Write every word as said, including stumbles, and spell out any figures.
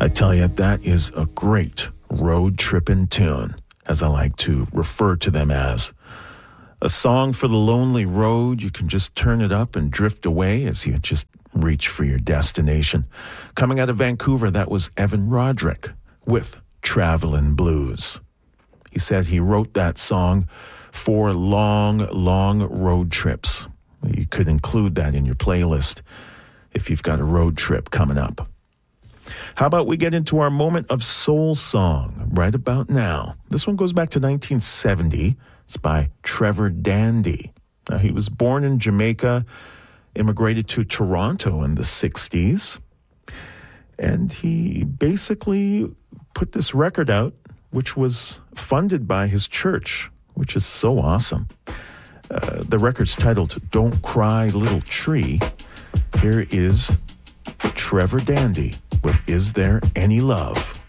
I tell you, that is a great road tripping tune, as I like to refer to them as. A song for the lonely road. You can just turn it up and drift away as you just reach for your destination. Coming out of Vancouver, that was Evan Roderick with Travelin' Blues. He said he wrote that song for long, long road trips. You could include that in your playlist if you've got a road trip coming up. How about we get into our moment of soul song right about now? This one goes back to nineteen seventy. It's by Trevor Dandy. Now, he was born in Jamaica, immigrated to Toronto in the sixties, and he basically put this record out, which was funded by his church, which is so awesome. Uh, the record's titled Don't Cry Little Tree. Here is Trevor Dandy with Is There Any Love?